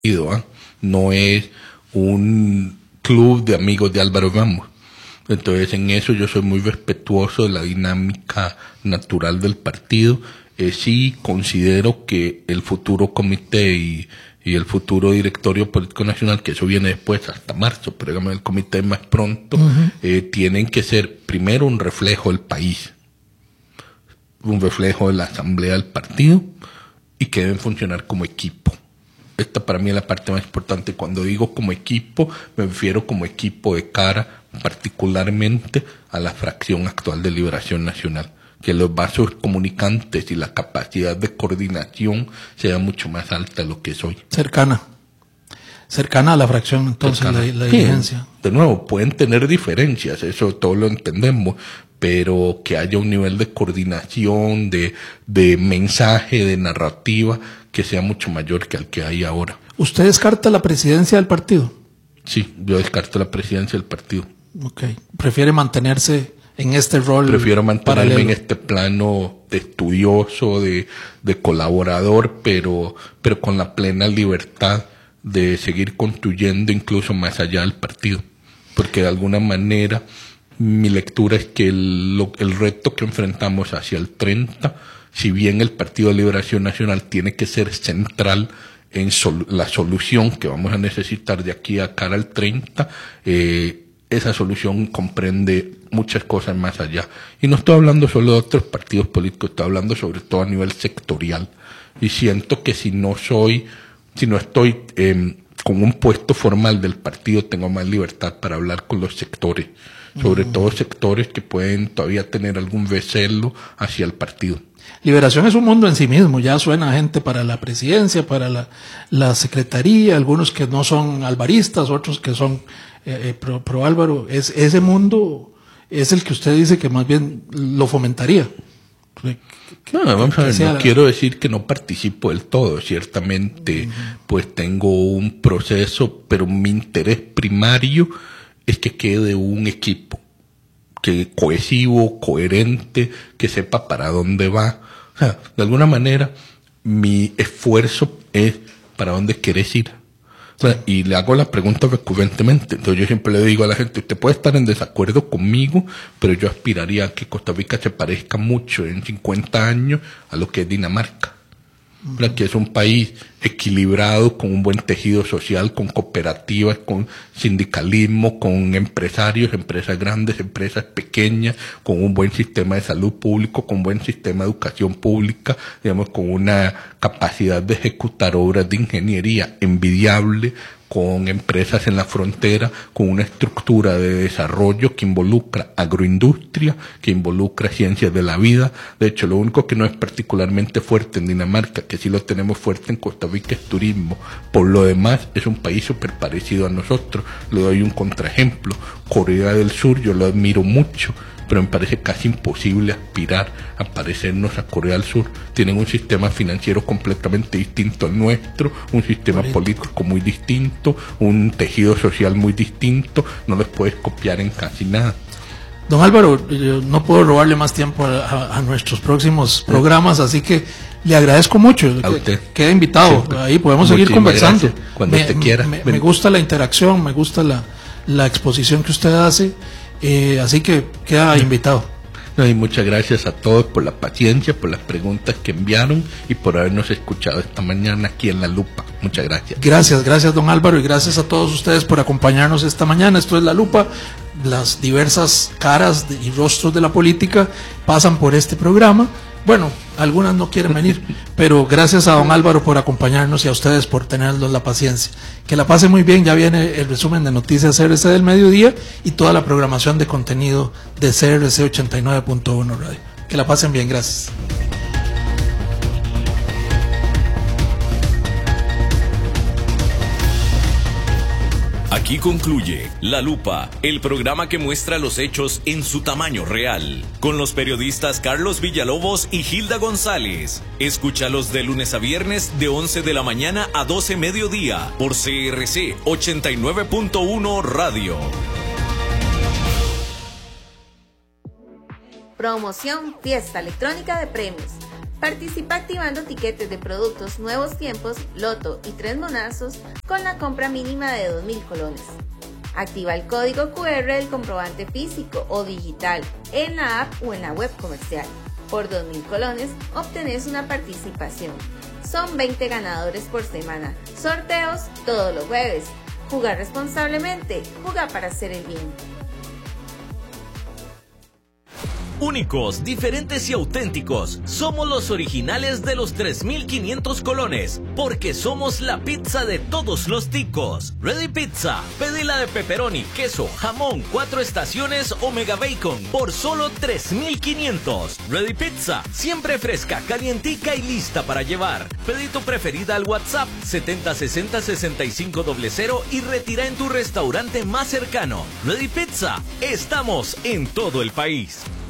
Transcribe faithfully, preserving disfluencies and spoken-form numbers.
¿eh? No es un club de amigos de Álvaro Gamos. Entonces, en eso yo soy muy respetuoso de la dinámica natural del partido. Eh, sí considero que el futuro comité y, y el futuro directorio político nacional, que eso viene después hasta marzo, pero digamos el comité más pronto, uh-huh. eh, tienen que ser primero un reflejo del país, un reflejo de la asamblea del partido, y que deben funcionar como equipo. Esta para mí es la parte más importante. Cuando digo como equipo, me refiero como equipo de cara particularmente a la fracción actual de Liberación Nacional, que los vasos comunicantes y la capacidad de coordinación sea mucho más alta de lo que es hoy. Cercana. Cercana a la fracción, entonces, Cercana. la, la dirigencia. Sí, de nuevo, pueden tener diferencias, eso todos lo entendemos, pero que haya un nivel de coordinación, de, de mensaje, de narrativa, que sea mucho mayor que el que hay ahora. ¿Usted descarta la presidencia del partido? Sí, yo descarto la presidencia del partido. Ok. ¿Prefiere mantenerse en este rol? Prefiero mantenerme paralelo. en este plano de estudioso, de, de colaborador, pero, pero con la plena libertad de seguir construyendo incluso más allá del partido. Porque de alguna manera mi lectura es que el, lo, el reto que enfrentamos hacia el treinta, si bien el Partido de Liberación Nacional tiene que ser central en sol, la solución que vamos a necesitar de aquí a cara al treinta, eh, esa solución comprende muchas cosas más allá. Y no estoy hablando solo de otros partidos políticos, estoy hablando sobre todo a nivel sectorial. Y siento que si no soy, si no estoy eh, con un puesto formal del partido, tengo más libertad para hablar con los sectores, sobre uh-huh. todo sectores que pueden todavía tener algún recelo hacia el partido. Liberación es un mundo en sí mismo, ya suena gente para la presidencia, para la, la secretaría, algunos que no son alvaristas, otros que son eh, pro, pro Álvaro. Es, ese mundo es el que usted dice que más bien lo fomentaría. No, vamos a ver, no quiero decir que no participo del todo, ciertamente uh-huh. pues tengo un proceso, pero mi interés primario es que quede un equipo que cohesivo, coherente, que sepa para dónde va. O sea, de alguna manera, mi esfuerzo es para dónde quieres ir. O sea, y le hago la pregunta recurrentemente. Entonces yo siempre le digo a la gente, usted puede estar en desacuerdo conmigo, pero yo aspiraría a que Costa Rica se parezca mucho en cincuenta años a lo que es Dinamarca. Uh-huh. Que es un país equilibrado, con un buen tejido social, con cooperativas, con sindicalismo, con empresarios, empresas grandes, empresas pequeñas, con un buen sistema de salud público, con un buen sistema de educación pública, digamos, con una capacidad de ejecutar obras de ingeniería envidiable, con empresas en la frontera, con una estructura de desarrollo que involucra agroindustria, que involucra ciencias de la vida. De hecho, lo único que no es particularmente fuerte en Dinamarca, que sí lo tenemos fuerte en Costa Rica, es turismo. Por lo demás, es un país súper parecido a nosotros. Le doy un contraejemplo. Corea del Sur, yo lo admiro mucho, pero me parece casi imposible aspirar a parecernos a Corea del Sur. Tienen un sistema financiero completamente distinto al nuestro, un sistema político muy distinto, un tejido social muy distinto, no les puedes copiar en casi nada. Don Álvaro, yo no puedo robarle más tiempo a, a, a nuestros próximos programas, así que le agradezco mucho. A usted. Queda invitado, siempre. Ahí podemos seguir conversando. Gracias. Cuando me, usted quiera. Me, me gusta la interacción, me gusta la, la exposición que usted hace. Eh, así que queda invitado. No, y muchas gracias a todos por la paciencia, por las preguntas que enviaron y por habernos escuchado esta mañana aquí en La Lupa. Muchas gracias. Gracias, gracias don Álvaro, y gracias a todos ustedes por acompañarnos esta mañana. Esto es La Lupa. Las diversas caras de, y rostros de la política pasan por este programa. Bueno, algunas no quieren venir, pero gracias a don Álvaro por acompañarnos y a ustedes por tenernos la paciencia. Que la pasen muy bien, ya viene el resumen de Noticias C R C del mediodía y toda la programación de contenido de C R C ochenta y nueve punto uno Radio. Que la pasen bien, gracias. Aquí concluye La Lupa, el programa que muestra los hechos en su tamaño real, con los periodistas Carlos Villalobos y Hilda González. Escúchalos de lunes a viernes de once de la mañana a doce mediodía por C R C ochenta y nueve punto uno Radio. Promoción Fiesta Electrónica de Premios. Participa activando tiquetes de productos Nuevos Tiempos, Loto y Tres Monazos con la compra mínima de dos mil colones. Activa el código cu erre del comprobante físico o digital en la app o en la web comercial. Por dos mil colones obtenés una participación. Son veinte ganadores por semana. Sorteos todos los jueves. Jugar responsablemente. Juega para hacer el bien. Únicos, diferentes y auténticos. Somos los originales de los tres mil quinientos colones, porque somos la pizza de todos los ticos. Ready Pizza, pedila de pepperoni, queso, jamón, cuatro estaciones o mega bacon por solo tres mil quinientos. Ready Pizza, siempre fresca, calientica y lista para llevar. Pedí tu preferida al WhatsApp setenta sesenta sesenta y cinco cero cero y retira en tu restaurante más cercano. Ready Pizza, estamos en todo el país.